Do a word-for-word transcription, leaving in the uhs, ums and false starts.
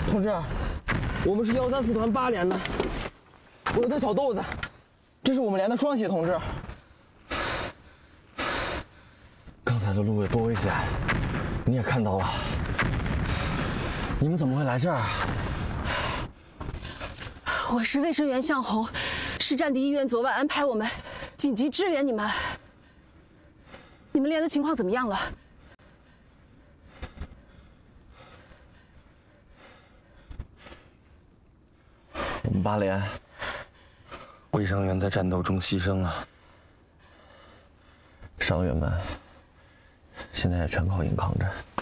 同志，我们是幺三四团八连的，我叫小豆子，这是我们连的双喜同志。刚才的路有多危险，你也看到了。你们怎么会来这儿？ 我是卫生员向红，市战地医院昨晚安排我们紧急支援你们。你们连的情况怎么样了？ 我们八连卫生员在战斗中牺牲了，伤员们现在也全靠硬抗着。